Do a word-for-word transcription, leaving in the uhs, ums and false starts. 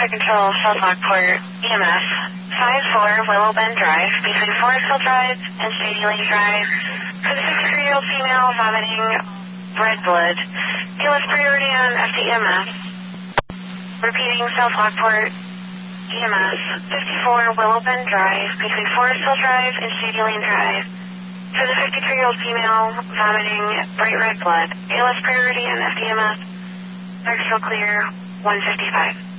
Traffic Control, South Lockport, E M S, five four Willow Bend Drive, between Forestville Drive and Shady Lane Drive. For the fifty-three-year-old female vomiting red blood, A L S priority on F D M S. Repeating, South Lockport, E M S, fifty-four Willow Bend Drive, between Forestville Drive and Shady Lane Drive. For the fifty-three-year-old female vomiting bright red blood, A L S priority on F D M S. Bakersfield clear, one fifty-five.